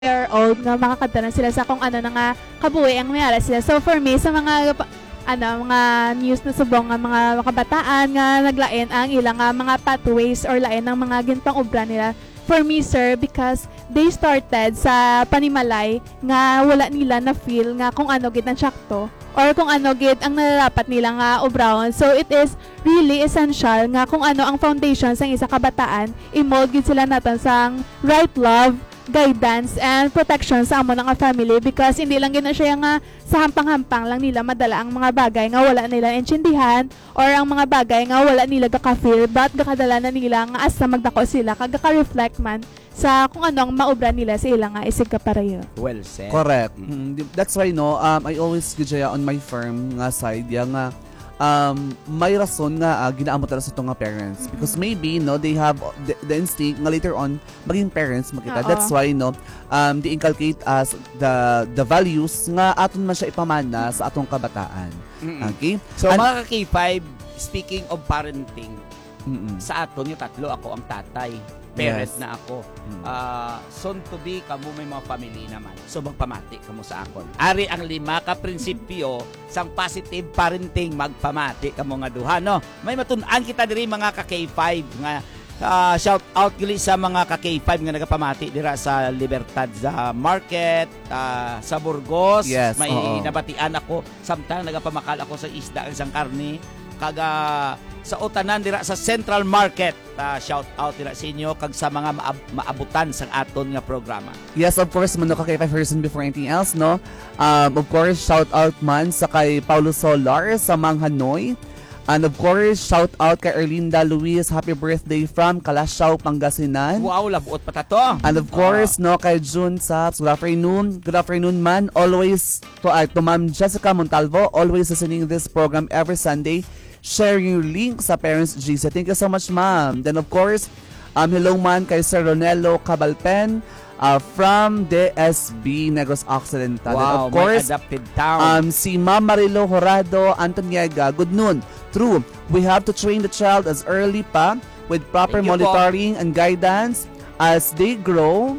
year old nga makakanta na sila sa kung ano na nga kabuhi ang mayara sila. So for me, sa mga mga news na subong nga mga kabataan nga naglain ang ilang nga mga pathways or lain ng mga gintong obra nila. For me, sir, because they started sa panimalay nga wala nila na feel nga kung ano gid ang sakto or kung ano gid ang nararapat nila nga obrahon. So it is really essential nga kung ano ang foundation sa isa kabataan, i-mold gid sila naton sang right love, guidance and protection sa amo nga family, because hindi lang gina siya nga sa hampang-hampang lang nila madala ang mga bagay nga wala nila intindihan or ang mga bagay nga wala nila gaka-feel, but gakadala na nila nga asa magdako sila kag gaka-reflect man sa kung ano ang maobra nila sa ilang nga isig kapareho. Well said. Correct. That's why I always gidya on my firm nga side nga may rason nga ginaamot na sa itong nga parents, because maybe they have the instinct nga later on maging parents makita. That's why they inculcate us the values nga aton man siya ipamana sa atong kabataan. Okay, so mga ka-K5, speaking of parenting, sa aton yung tatlo, ako ang tatay, parent na ako. Soon to be, kamo may mga family naman. So magpamati kamo sa akon. Ari ang 5 ka prinsipyo sang positive parenting, magpamati kamo nga duha, no? May matun-an kita diri mga ka-K5 nga shout out gili sa mga ka-K5 nga nagapamati dira sa Libertad sa market, sa Burgos. Yes, may nabatian ako, samtang nagapamakal ako sa isda ang isang karne, kaga sa utanan dira sa Central Market. Shout out dira sa inyo kag sa mga maabutan sang aton nga programa. Yes, of course, mano ka kay 5 person before anything else, no? Of course, shout out man sa kay Paulo Solar sa Mang Hanoy. And of course, shout out kay Erlinda Luis, happy birthday from Kalasyaw, Pangasinan. Wow, labuot pa ta to. And of course, kay June Saps, good afternoon. Good afternoon man. Always to Ma'am Jessica Montalvo, always listening this program every Sunday. Share your link sa Parents GC. Thank you so much, ma'am. Then of course, hello man kay Sir Ronelo Cabalpen from DSB Negros Occidental. Wow, and of course, my adopted town. Si Ma'am Marilo Horado Antoniega, good noon. True, we have to train the child as early pa with proper monitoring and guidance as they grow.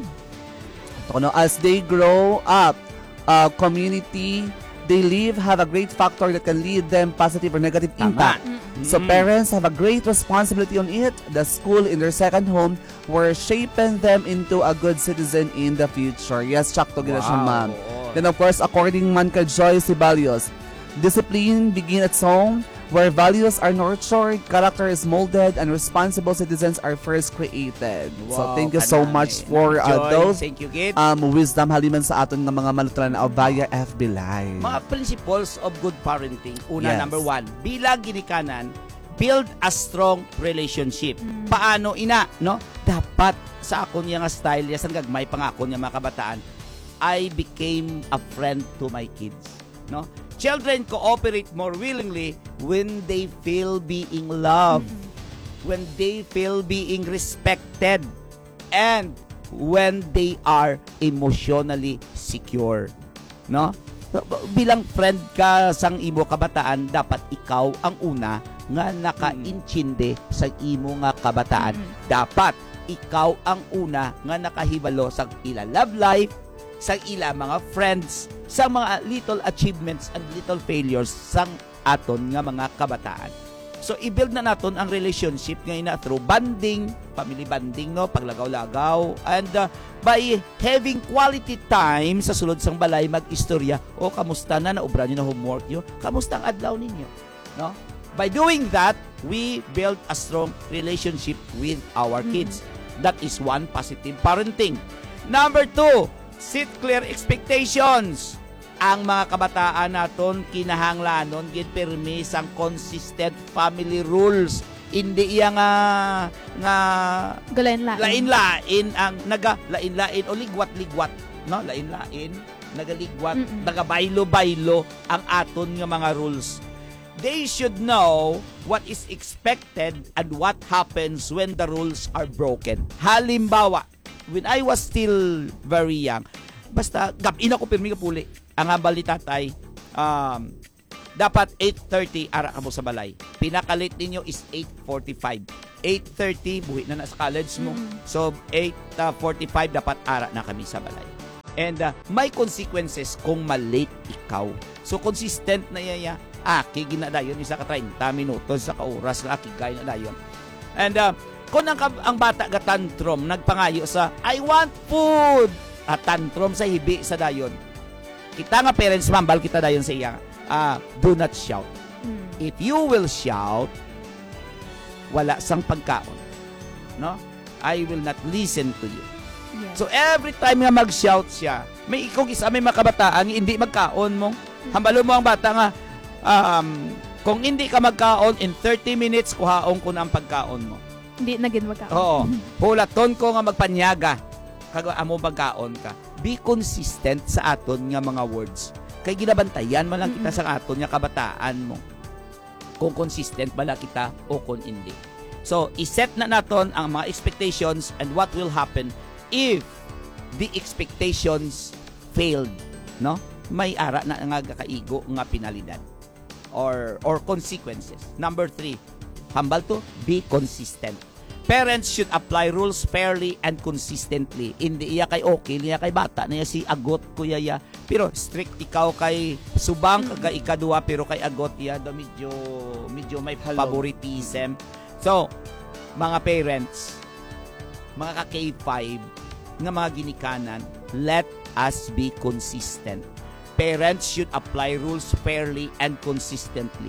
As they grow up, community they live have a great factor that can lead them positive or negative impact. So parents have a great responsibility on it. The school in their second home were shaping them into a good citizen in the future. Yes, sakto gina siya, ma'am. Then of course, according man kay Joy Cibalios, discipline begin at home, where values are nurtured, character is molded, and responsible citizens are first created. Wow, so thank you so much for those thank you, Gid. wisdom haliman sa aton ng mga malutran na via FB Live. Mga principles of good parenting. Una, Yes. number 1, bilang ginikanan, build a strong relationship. Paano ina, no? Dapat sa akon nga style, yasan gagmay pangako niya mga kabataan, I became a friend to my kids, no? Children cooperate more willingly when they feel being loved, when they feel being respected, and when they are emotionally secure, no? Bilang friend ka sang imo kabataan, dapat ikaw ang una nga naka-intindi sa imo nga kabataan. Dapat ikaw ang una nga nakahibalo sa ila love life, sa ila mga friends, sa mga little achievements and little failures sang aton nga mga kabataan. So i-build na naton ang relationship ngayon through bonding, family bonding, no, paglagaw-lagaw, and by having quality time sa sulod sang balay, mag-istorya, kamusta na naubra niyo na homework niyo, kamusta ang adlaw ninyo, no? By doing that, we build a strong relationship with our kids. That is one positive parenting. Number 2, set clear expectations. Ang mga kabataan naton kinahanglanon gid pirmi sang consistent family rules. Hindi iya nga lain-lain ang lain-lain o ligwat-ligwat, no? Lain-lain, nagaligwat, nagabaylo-baylo ang aton nga mga rules. They should know what is expected and what happens when the rules are broken. Halimbawa, when I was still very young, basta gabin ako pirmi kapuli. Ang hambal ni tatay, dapat 8:30 ara ka mo sa balay. Pinakalit ninyo is 8:45. 8:30 buhi na sa college mo. So 8:45 dapat ara na kami sa balay. And may consequences kung malate ikaw. So consistent na yaya, aki ginadayon isa ka 30 minutos sa kauras nga aki gay na dayon. And kung ang bata ga tantrum nagpangayo sa I want food, tantrum sa hibi sa dayon. Kita nga parents mambal kita dayon sa iya. Do not shout. If you will shout, wala sang pagkaon. No? I will not listen to you. Yes. So every time nga mag-shout siya, may ikong isa may makabataan hindi magkaon mo. Hambalo mo ang bata nga kung hindi ka magkaon in 30 minutes kuhaon ko na ang pagkaon mo. Hindi na gin magkaon. Oo. Hulaton ko nga magpanyaga kag amo magkaon ka. Be consistent sa aton nga mga words. Kay ginabantayan man lang kita sa aton nga kabataan mo. Kung consistent bala kita o kung hindi. So, iset na naton ang mga expectations and what will happen if the expectations failed, no? May ara na nga kakaigo nga penalidad or consequences. Number 3, hambal to, be consistent. Parents should apply rules fairly and consistently. Hindi iya kay okay, niya kay bata niya si agot kuya ya. Pero strict ikaw kay subang kay ikadua pero kay agot ya do medyo may favoritism. So, mga parents, mga ka-K5 nga mga ginikanan, let us be consistent. Parents should apply rules fairly and consistently.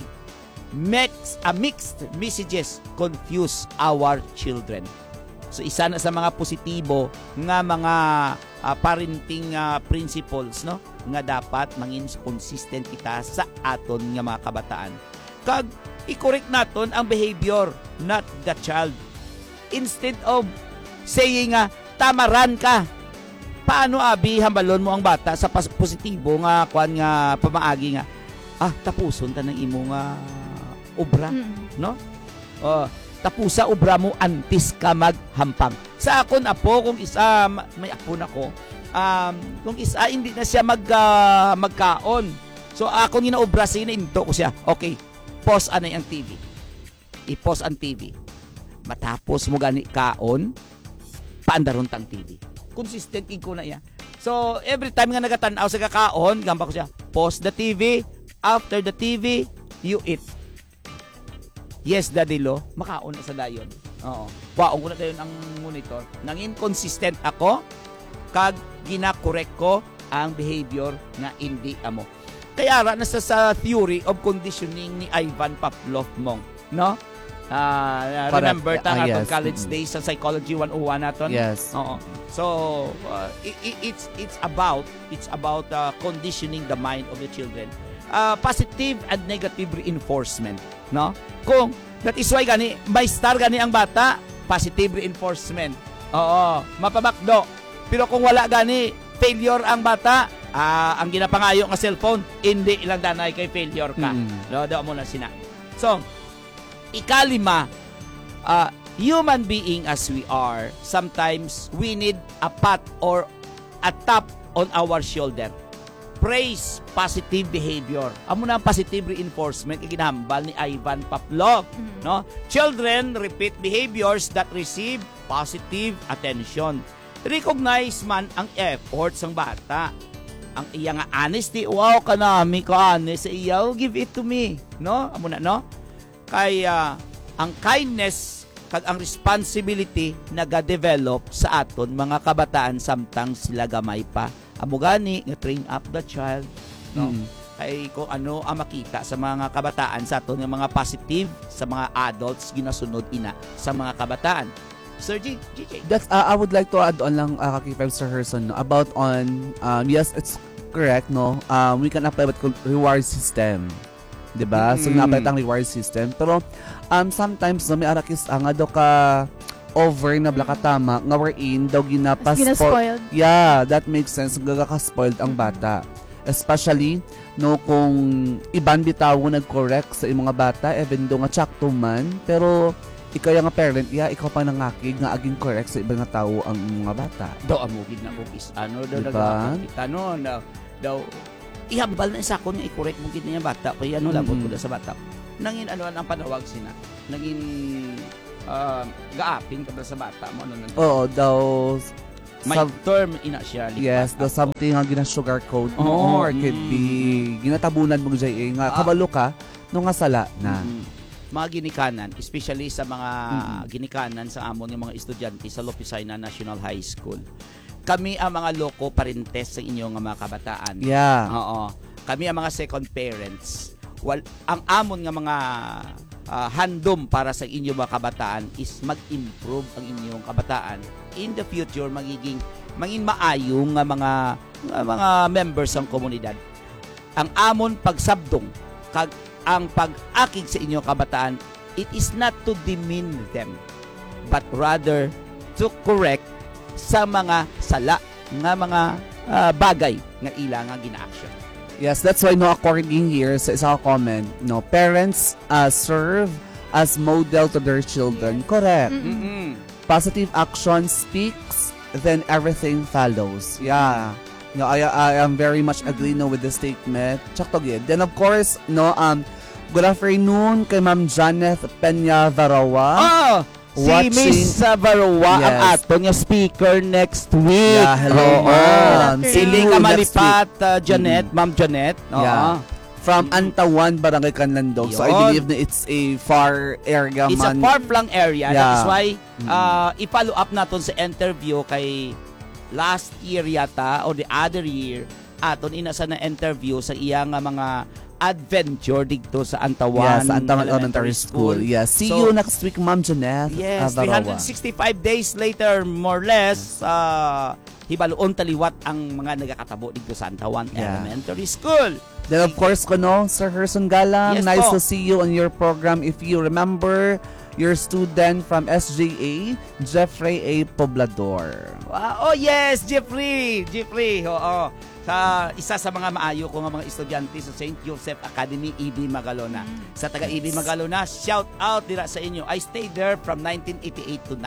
Mixed messages confuse our children. So isa na sa mga positibo nga mga parenting principles, no, nga dapat mangin consistent kita sa aton nga mga kabataan. Kag i-correct naton ang behavior, not the child. Instead of saying tamaran ka, paano abi hambalon mo ang bata sa positibo nga kwan nga pamaagi nga tapuson ta ng imo nga obra, no? Tapusa obra mo antes ka maghampang. Sa akon apo kung isa may apo nako, kung isa hindi na siya magkaon. So ako nga obra sininto ko siya. Okay, pause anay ang TV. I-pause ang TV. Matapos mo gani kaon, paandaron tang TV. Consistent ko na iya. So every time nga nagatanaw sa kakaon, gamba ko siya, pause the TV. After the TV, you eat. Yes, Daddy Lo, makaon na sa dayon. Oo. Baon ko na dayon ang monitor. Nang inconsistent ako, kag gina-correct ko ang behavior na hindi amo. Kaya ra nasa sa theory of conditioning ni Ivan Pavlov mong, no? Remember ta yes. college days sa Psychology 101 naton? Yes. Oo. So, it's about conditioning the mind of the children. Positive and negative reinforcement, no? Kung that is why gani may star gani ang bata, positive reinforcement. Oo, mapabakdo. Pero kung wala gani failure ang bata, ang ginapangayo nga cellphone, hindi ilang danay kay failure ka. Do mo na sina. So, ikalima, human being as we are, sometimes we need a pat or a tap on our shoulder. Praise positive behavior. Amo na ang positive reinforcement iginahambal ni Ivan Pavlov, no? Children repeat behaviors that receive positive attention. Recognize man ang efforts ng bata. Ang iya nga honesty, wow kanami ka honest sa iya, give it to me, no? Amo na, no? Kaya ang kindness kag ang responsibility naga-develop sa aton mga kabataan samtang sila gamay pa. Amo gani nga train up the child, no? Kay kung ano ang makita sa mga kabataan sa aton nga mga positive sa mga adults ginasunod ina sa mga kabataan. Sir GJ. That's I would like to add on lang kay Sir Herson, no, about on yes, it's correct, no. We can apply what called reward system. 'Di ba? So na-apply ang reward system. Pero sometimes no, may arakis ang ado ka over na blaka tama nga wherein daw Gina-spoiled. Yeah, that makes sense. Gagaka-spoiled ang bata. Especially no kung iban bitaw nag-correct sa imong bata even do nga tsakto man, pero ikaw nga parent, ikaw pa nangakig nga aging correct sa ibang nga tao ang mga bata. Daw amugid na ko is ano daw diba? Kita no daw ihambal na sa ako nga i-correct mo gid niya bata kaya ano labot ko sa bata. Nangin ano ang panawag sina. Nangin gaapin ka ba sa bata mo ano. Oo, daw May term ina siya. Yes, the something nga gina-sugarcoat mo Oo, or could be ginatabunan mo jay nga kabalo ka no nga sala na. Mga ginikanan, especially sa mga ginikanan sa amon ng mga estudyante sa Lopicina National High School. Kami ang mga loko parentes sa inyong mga kabataan. Yeah. Oo. Kami ang mga second parents. Ang amon nga mga handom para sa inyong mga kabataan is mag-improve ang inyong kabataan. In the future, maging maayong nga mga members ng komunidad. Ang amon pagsabdong, ang pag-akig sa inyong kabataan, it is not to demean them, but rather to correct sa mga sala nga mga bagay nga ila nga gina-action. Yes, that's why no according here sa isa ka comment, no, parents serve as model to their children. Correct. Positive action speaks, then everything follows. Yeah. No, I am very much agree no with the statement. Check to good. Then of course, no, good afternoon kay Ma'am Janet Peña Varawa. Si Miss Varawa ang aton nga speaker next week. Yeah, hello, ma'am. Siling Kamalipat, Janet, Ma'am Janet. Yeah. From Antawan, Barangay Canlandog. So I believe na it's a far area man. It's a far-flung area. Yeah. That is why i-follow up natin sa interview kay last year yata or the other year aton inasa na interview sa iyang mga adventure dito sa Antawan. Yes, sa Antawan Elementary School. Yes. See you next week, Ma'am Janet. Yes, Varawa. 365 days later, more or less, hibaluon taliwat ang mga nagakatabo dito sa Antawan Elementary School. Then of course, kono, Sir Herson Galang, Yes, nice po. to see you on your program. If you remember, your student from SJA, Jeffrey A. Poblador. Wow. Oh yes, Jeffrey. Oo. Isa sa mga maayo ko nga mga estudyante sa St. Joseph Academy, EB Magalona. Sa taga EB Magalona, shout out dira sa inyo. I stayed there from 1988 to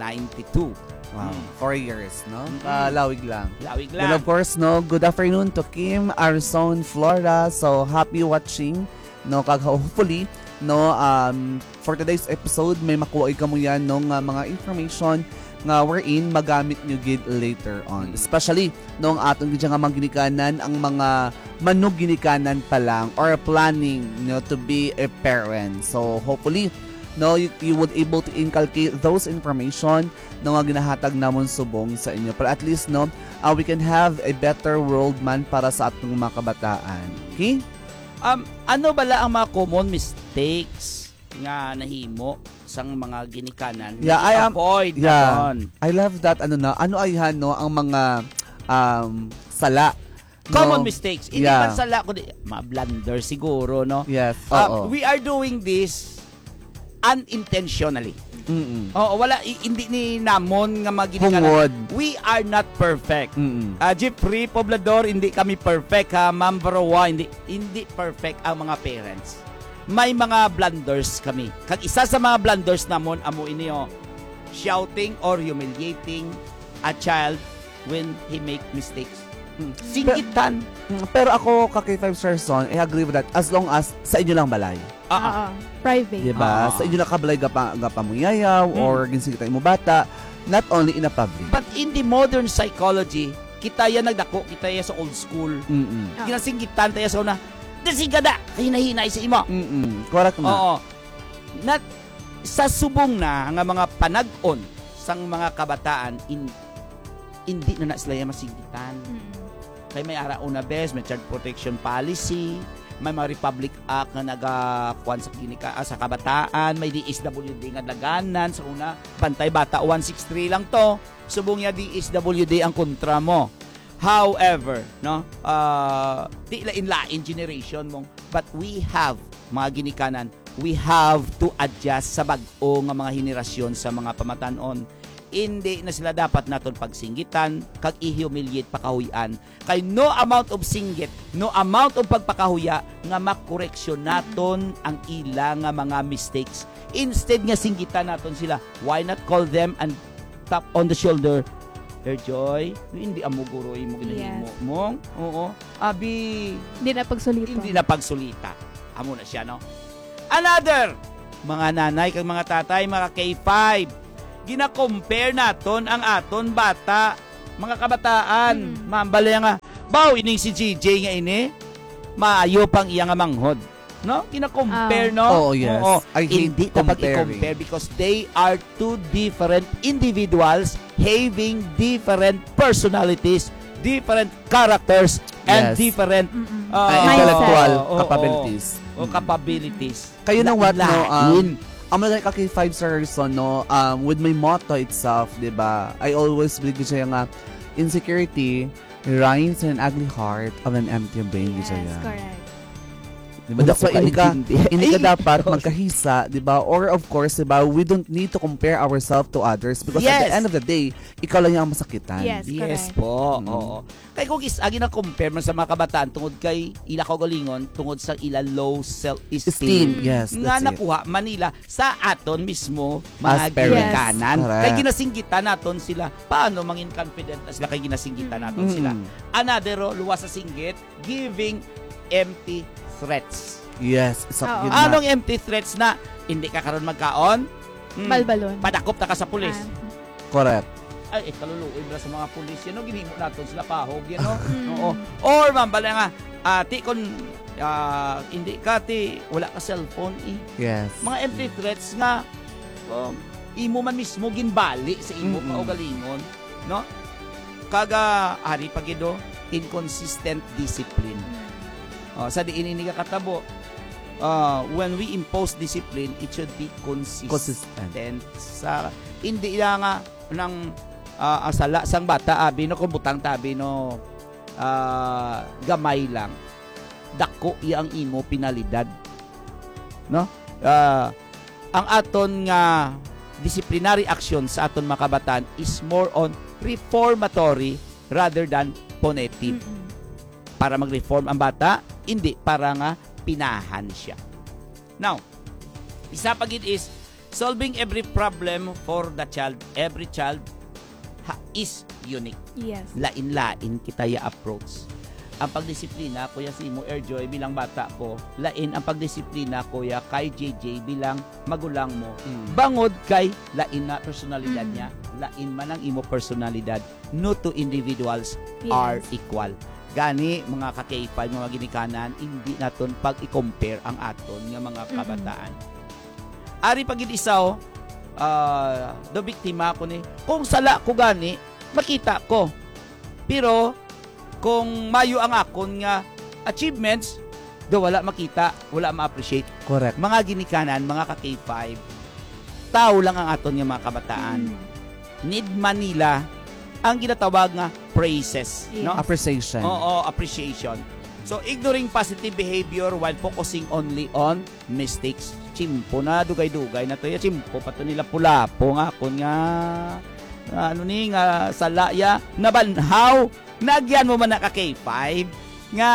1992. Wow, 4 years, no? Lawig lang. Lawig And lang. of course, no, good afternoon to Kim Arizon, Florida. So, happy watching. No, hopefully, no, for today's episode, may makuha ka mo yan, no, nga mga information nga wherein magamit nyo gid later on. Especially, no, ang atong nga mga ginikanan, ang mga manog ginikanan pa lang or planning, no, to be a parent. So, hopefully, no, you would able to inculcate those information no nga ginahatag namon subong sa inyo. But at least, no, we can have a better world man para sa atong mga kabataan. Okay? Ano bala ang mga common mistakes nga nahimo sang mga ginikanan? Yeah, avoid I love that ano ayhan no ang mga sala. Common no? mistakes. Hindi man sala kundi mga blunder siguro, no? Yes. We are doing this unintentionally. Oo, wala hindi ni namon nga maginikanan. We are not perfect. Jeffrey Poblador, hindi kami perfect ha. Ma'am Varawa, hindi perfect ang mga parents. May mga blunders kami. Kag isa sa mga blunders namon amo iniyo shouting or humiliating a child when he make mistakes. Singitan. Pero ako kay 5 stars son, I agree with that as long as sa inyo lang balay. Private. Diba? Sa inyo lang kabalay ga pamuyayaw or ginsigitan mo bata, not only in a public. But in the modern psychology, kita yan nagdako, kita yan sa old school. Ginasinggitan tayo sa una, dasigada, hinahinay sa imo. Correct na. Oo. Not, sa subong na nga mga panag-on sang mga kabataan, hindi na sila yung masinggitan. Kaya may arauna bes, may child protection policy, may mga Republic Act na nagakuan sa kabataan, may DSWD nga laganan sa una, Bantay Bata 163 lang to, subong ya DSWD ang kontra mo. However, no, di lain generation mong, but we have mga ginikanan, we have to adjust sa bag-o nga mga henerasyon sa mga pamatanon. Hindi na sila dapat naton pagsinggitan, kag i-humiliate pakahuyan. Kay no amount of singgit, no amount of pagpakahuya nga makoreksyon naton ang ilang nga mga mistakes. Instead nga singgitan naton sila, why not call them and tap on the shoulder? Her Joy, hindi amo guroy mo ginahimo mo. Oo. Abi, Hindi na pagsulito. hindi na pagsulita. Amo na siya, no? Another, mga nanay kag mga tatay, mga K5, gina-compare naton ang aton bata mga kabataan, ma'am, balaya nga, baw, ining si GJ nga ini, maayo pang iya nga manghod. No? Kina-compare, no? Oh, yes. Oo. I hate Hindi dapat comparing. i-compare because they are two different individuals having different personalities, different characters, and Yes. different Intellectual oo, capabilities. O capabilities. Kayo know what, no? Lain. I'm like a K5 person, no? With my motto itself, di ba? I always believe siya nga, insecurity rhymes in an ugly heart of an empty brain. Yes, Siya. correct. Diba? That's why hindi Ay, ka dapat magkahisa, di ba? Or of course, di ba, we don't need to compare ourselves to others because at the Yes. end of the day, ikaw lang yung masakitan. Yes. Yes Correct. po. Oo. Kaya kung agi na compare man sa mga kabataan tungod kay ila kaugalingon tungod sa ila low self-esteem Yes, nga that's it. nakuha Manila sa aton mismo As mga parents. ginikanan. Correct. Kay ginasinggitan naton sila. Paano mangin confident na sila kay ginasinggitan naton sila. Another luwas sa singgit, giving empty threats. Yes. It's Oo. yun na. Anong empty threats na hindi ka karon magkaon? Balbalon. Padakop ta ka sa pulis. Correct. Ay, kaluluoy ba sa mga pulis yan, no? Ginimo natin sila pahog yan, no? Oo. Or, ma'am, bala nga, ti, kung hindi ka, ti, wala ka cellphone, Yes. mga empty threats nga, imo man mismo ginbali sa imo kaugalingon, no? Kaga, ari pagido, inconsistent discipline. Sa diin ini ka katabo, when we impose discipline, it should be consistent. Sa hindi lang nga ng asala sang bata abi no kung butang tabi no gamay lang. Dako iya ang imo pinalidad. No? Ang aton nga disciplinary action sa aton mga kabataan is more on reformatory rather than punitive. Para mag-reform ang bata, hindi para nga pinahan siya. Now, isa pa gid is solving every problem for the child. Every child is unique. Yes. Lain-lain kita ya approach. Ang pagdisiplina kuya si mo Airjoy bilang bata ko, lain ang pagdisiplina kuya kay JJ bilang magulang mo. Bangod kay lain na personalidad niya, lain man ang imo personalidad. No two individuals are equal. Gani mga ka-K5 mga ginikanan, hindi naton pag i-compare ang aton nga mga kabataan. Ari pagid isaw do biktima ko ni kung sala ko gani makita ko. Pero kung mayo ang akon nga achievements do wala makita, wala ma-appreciate. Correct. Mga ginikanan, mga ka-K5, tao lang ang aton nga mga kabataan. Need Manila ang ginatawag nga praises, no? Appreciation. Oo, appreciation. So, ignoring positive behavior while focusing only on mistakes. Chimpo na, dugay-dugay na to. Chimpo pa to nila pulapo nga. Kung nga, ano ni, nga salaya, nabanhaw. Nagyan mo man na ka-K5, nga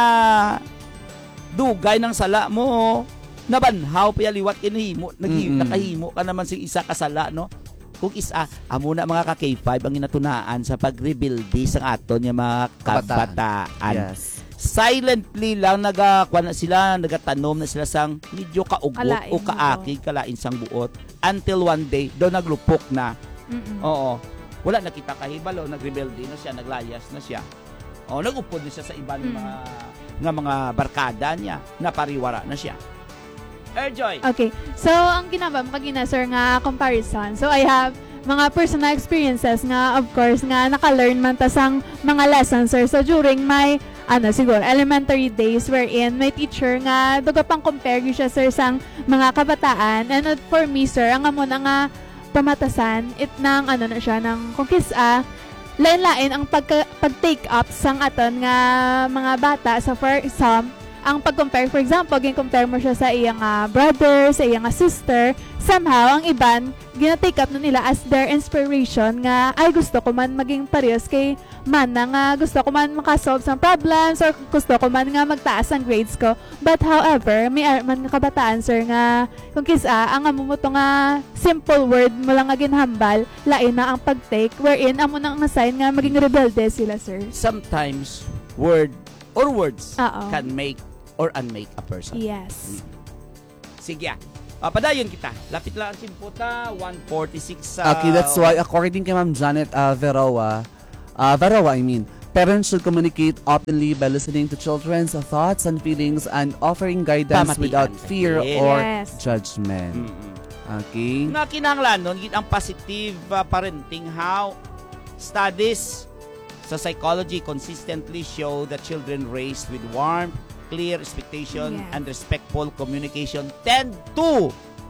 dugay ng sala mo. Nabanhaw, payaliwat kinihimo. Nakahimo ka naman si isa kasala, no? Kung isa, amo na mga ka-K5 ang ginatunaan sa pag-rebuildi sa aton yung mga kabataan. Yes. Silently lang nagatanom na sila sang medyo kaugot Kalain o kaakig kalain sang buot until one day do naglupok na. Oo. Wala nakita kahibalo, nagrebelde na siya, naglayas na siya. Nagupod na siya sa iba ng mga barkada niya, napariwara na siya. Airjoy. Okay. So, ang ginabam kagina, sir, nga comparison. So, I have mga personal experiences nga, of course, nga naka-learn man ta sang mga lessons, sir. So, during my, siguro, elementary days wherein may teacher nga, duga pang compare yun siya, sir, sang mga kabataan. And for me, sir, ang amo na nga pamatasan, ng, na siya, ng kung kisa, lain-lain ang pag-take up sang aton nga mga bata. So, for some, ang pag-compare, for example, gin-compare mo siya sa iyang brother, sa iyang sister, somehow, ang iban, gina-take up na nila as their inspiration nga, ay gusto ko man maging parehas kay man na nga gusto ko man makasolve ng problems or gusto ko man nga magtaas ang grades ko. But however, may man kabataan, sir, nga kung kisa, ang amumoto nga simple word mo lang nga ginhambal, lain na ang pag-take, wherein amo nang assign nga maging rebelde sila, sir. Sometimes, word or words Oo. can make or unmake a person. Yes. Sige. Padayon kita. Lapit lang ang simputa, 146 sa... Okay, that's why according kay Ma'am Janet Veroa, Varawa, I mean. Parents should communicate openly by listening to children's thoughts and feelings and offering guidance Pamatian without sa fear kid. or Yes. judgment. Okay? Nga kinahanglan nun, gid ang positive parenting, how studies sa psychology consistently show that children raised with warmth, clear expectation, Yes. and respectful communication tend to,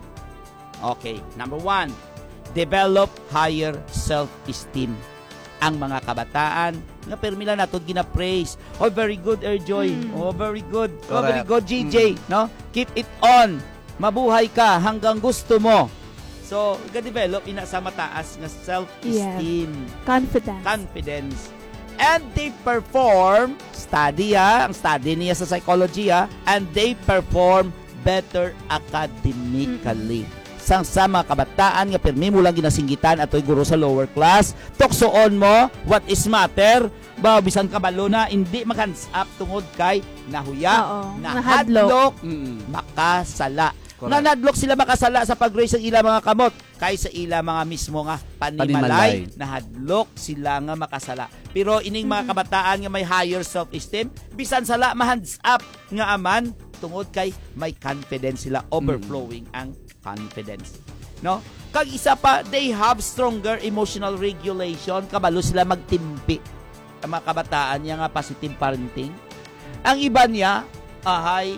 okay, number 1, develop higher self-esteem. Ang mga kabataan, nga permila nato gina-praise. Oh, very good, Erjoy. Oh, very good. Oh, very Correct. good, GJ. No? Keep it on. Mabuhay ka hanggang gusto mo. So, ga-develop ina sa mataas nga self-esteem, confidence. And they perform, ang study niya sa psychology, and they perform better academically. Sa mga kabataan nga permi mo lang ginasinggitan ato'y guro sa lower class, tuksoon mo what is matter, ba bisan kabalo na hindi mag-hands up tungod kay nahuya, Oo, nahadlok, makasala. Correct. Nanadlok sila makasala sa pag-raise ng ila mga kamot kay sa ila mga mismo nga panimalay, nahadlok sila nga makasala. Pero ining mga kabataan nga may higher self-esteem, bisan sala ma-hands up nga aman tungod kay may confidence sila, overflowing ang confidence. No? Kag isa pa, they have stronger emotional regulation, kabalo sila magtimpi. Ang mga kabataan niya nga positive parenting. Ang iba niya ay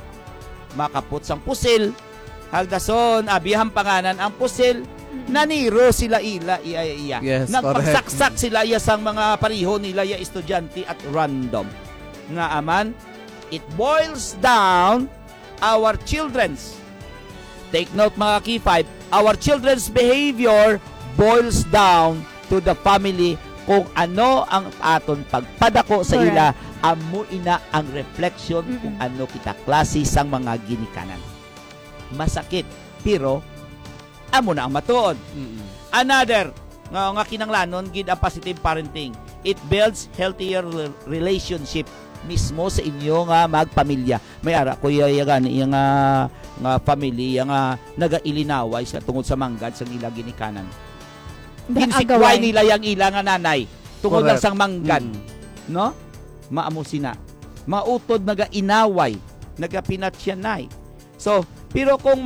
makaput sang pusil, hagdason abihang panganan ang pusil, naniro sila ila iya. Yes, nagpagsaksak sila iya sang mga pariho nila iya estudyante at random. Nga aman, it boils down our children's, take note mga key 5, our children's behavior boils down to the family kung ano ang aton pagpadako sa Correct. ila, amo ina ang reflection kung ano kita klase sang mga ginikanan. Masakit, pero amo na ang matuod. Another, nga kinanglanon, gid ang positive parenting. It builds healthier relationship mismo sa inyo nga magpamilya. May ara ko gani nga family nga nagailinaway sa tungod sa manggad sa ila ginikanan. Ginsikway nila yang ila nga nanay tungod lang sang manggad. No? Maamo sina. Mautod nagainaway, nagapinatyanay. So, pero kung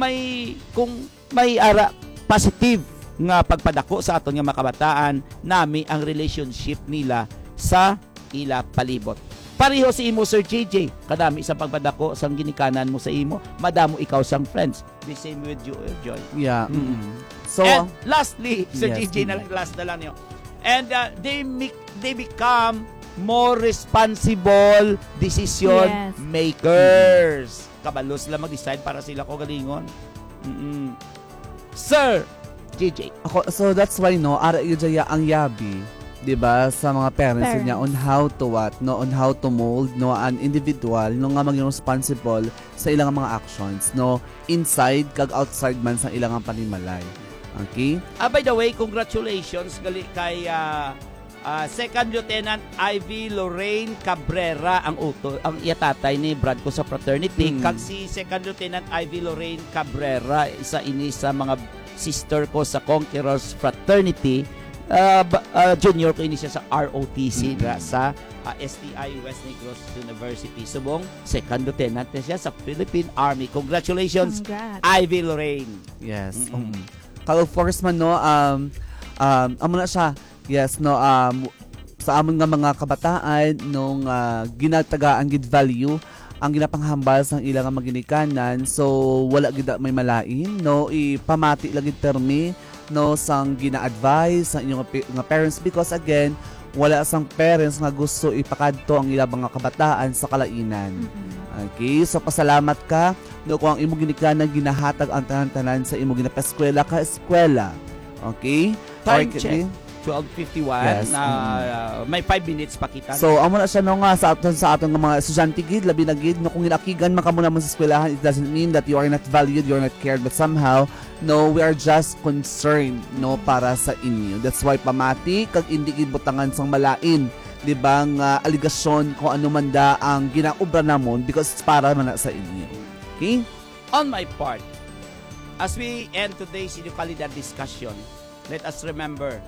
may ara positive nga pagpadako sa aton nga mga kabataan, nami ang relationship nila sa ila palibot. Pareho si imo, Sir JJ. Kadami sa pagpadako sang ginikanan mo sa imo, madamo ikaw sang friends. The same with you, Joy. Yeah. So, and lastly, Sir yes, JJ na lang, last na lang yun. And they become more responsible decision Yes. makers. Kabalo sila mag-decide para sila ko galingon. Sir JJ. so that's why no, ara yun ang yabi, 'di ba, sa mga parents niya on how to on how to mold no an individual no nga maging responsible sa ilang mga actions no inside kag outside man sa ilang panimalay. Okay? By the way, congratulations gali kay Second Lieutenant Ivy Lorraine Cabrera ang iyatatay ni Brad ko sa fraternity. Kag si Second Lieutenant Ivy Lorraine Cabrera, isa ini sa mga sister ko sa Conquerors Fraternity. Junior ko ini siya sa ROTC sa STI West Negros University. Subong second lieutenant na siya sa Philippine Army. Congratulations, Ivy Lorraine. Yes. Of course man no amo na siya. Yes no sa amon nga mga kabataan nung ginatagaan gid value ang ginapanghambal sang ilang mga ginikanan, so wala gid may malain no ipamati lagi termi no sang gina-advise sa inyong nga parents, because again wala sang parents nga gusto ipakadto ang ilang mga kabataan sa kalainan. Okay, so pasalamat ka no kung ang imo ginikanan ginahatag ang tanan-tanan sa imo ginapeskwela ka eskwela. Okay? Time Okay. check 12:51. Yes. May 5 minutes pa kita. So amo na siya no nga sa aton nga mga estudyante gid, labi na gid no kung ginakigan man kamo naman sa eskwelahan, it doesn't mean that you are not valued, you are not cared, but somehow no, we are just concerned no para sa inyo. That's why pamati kag indi gid butangan sang malain, di ba, nga aligasyon kung ano man da ang ginaubra namon, because it's para man na sa inyo. Okay? On my part, as we end today's Educalidad discussion, let us remember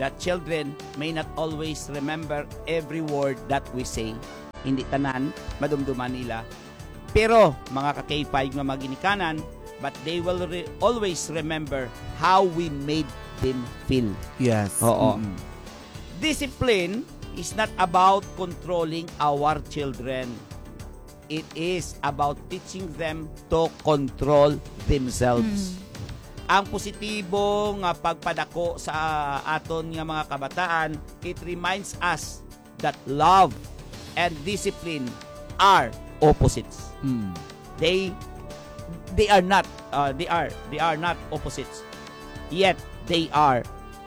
that children may not always remember every word that we say. Hindi tanan, madumduman nila. Pero, mga ka-K5 nga maginikanan, but they will always remember how we made them feel. Yes. Oo. Discipline is not about controlling our children. It is about teaching them to control themselves. Ang positibo nga pagpadako sa aton nga mga kabataan, it reminds us that love and discipline are opposites. They are not opposites. Yet they are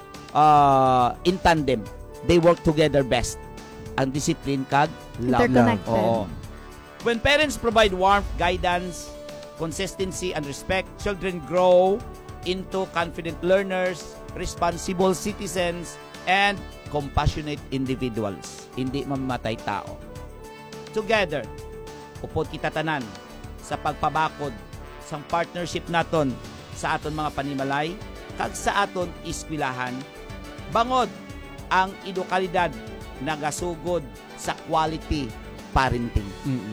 in tandem. They work together best. Ang discipline kag love. Interconnected. Oo. When parents provide warmth, guidance, consistency, and respect, children grow into confident learners, responsible citizens, and compassionate individuals. Hindi mamamatay tao. Together, upod kita tanan sa pagpabakod sa partnership naton sa aton mga panimalay kag sa aton eskwelahan, bangod ang edukalidad nagasugod sa quality parenting.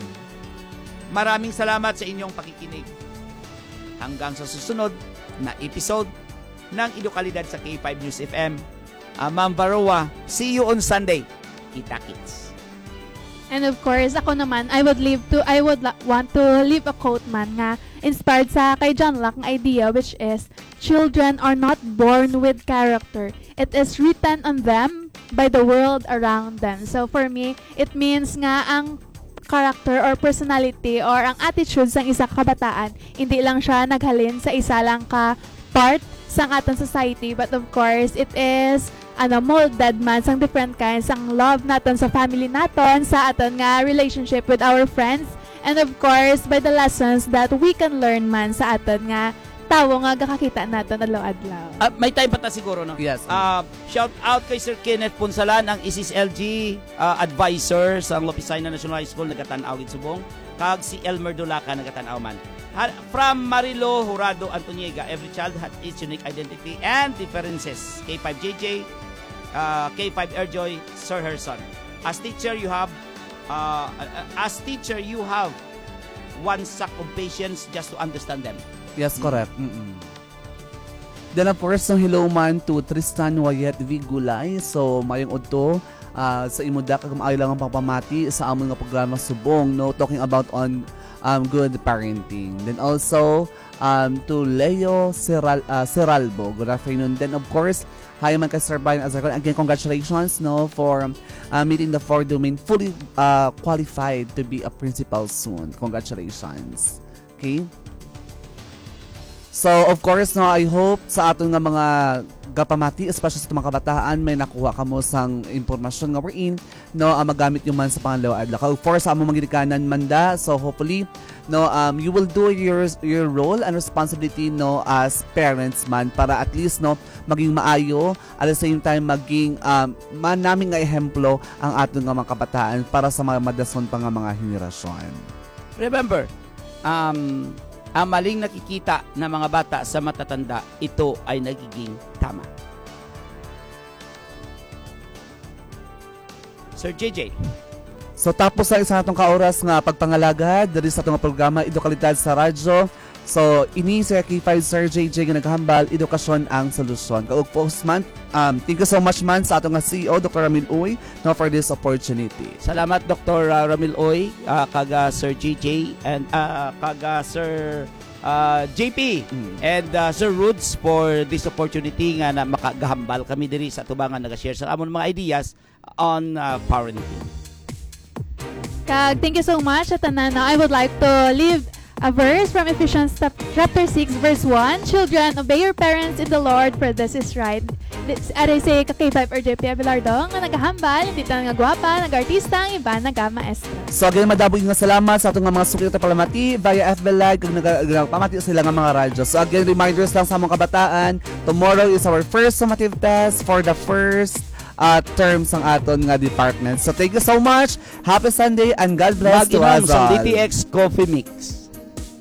Maraming salamat sa inyong pakikinig. Hanggang sa susunod na episode ng Edukalidad sa K5 News FM. Ma'am Baroa, see you on Sunday. Kita-kits. And of course, ako naman, I would want to leave a quote man nga inspired sa kay John Locke ng idea, which is, children are not born with character. It is written on them by the world around them. So for me, it means nga ang character or personality or ang attitude ng isa kabataan, hindi lang siya naghalin sa isa lang ka part sa ating society, but of course, it is molded man sang different kinds ang love naton sa family naton, sa aton nga relationship with our friends, and of course, by the lessons that we can learn man sa aton nga tawo nga gakakita naton adlaw-adlaw. May time pa ta siguro, no? Yes. Shout out kay Sir Kenneth Punsalan, ang ISIS-LG advisor sa Lopisay National High School, nagatanaw gid subong. Kag si Elmer Dulaca, nagatanaw man. From Marilo Jurado Antoniega, every child has its unique identity and differences. K5JJ, K5 Airjoy, Sir Herson. As teacher, you have one sack of patience just to understand them. Yes, correct. Then of course, hello man to Tristan Wayet V. Gulay. So, mayong udto sa imuda kag maayo lang ang pagpamati sa amon nga programa subong, no, talking about on good parenting. Then also to Leo Seralbo. Good afternoon. Then of course, hi man kay Sir Brian Azarcon. Again, congratulations, no, for meeting the 4 domain fully qualified to be a principal soon. Congratulations. Okay? So, of course, no, I hope sa aton nga mga gapamati, especially sa mga kabataan, may nakuha ka mo sang impormasyon nga we're in, no, magamit yung man sa pangalawa adlaw. Of course, sa among magigikanan manda, so hopefully, no, you will do your role and responsibility, no, as parents man, para at least, no, maging maayo, at the same time, maging manaming nga ehemplo ang aton nga mga kabataan para sa mga madason pa nga mga henerasyon. Remember, ang maling nakikita ng mga bata sa matatanda, ito ay nagiging tama. Sir JJ. So tapos sa isa natong kaoras nga pagpangalagad diri sa atong programa Edukalidad sa Radyo. So ini sa K5 Sir JJ nga naghambal, edukasyon ang solusyon. Kaug post man, thank you so much man sa atong CEO Dr. Ramil Uy, no, for this opportunity. Salamat Dr. Ramil Uy, kaga Sir JJ and kaga Sir JP and Sir Roods for this opportunity nga na makagahambal kami diri sa tubangan naga-share sa amon mga ideas on parenting. Kag thank you so much at Tanana. I would like to leave a verse from Ephesians chapter 6 verse 1. Children, obey your parents in the Lord, for this is right. Aray say K5 RJP Abelardo nga nagahambal, hindi ta nga gwapa, nag-artista, ang iba naga-maestro. So again, madabuhin nga salamat sa atong mga suklit na palamati via FB Live kag nagpamati sila nga mga radyo. So again, reminders lang sa mga kabataan, tomorrow is our first summative test for the first terms ang aton nga department. So thank you so much. Happy Sunday and God bless to us all. Mag-inom sa DTX Coffee Mix.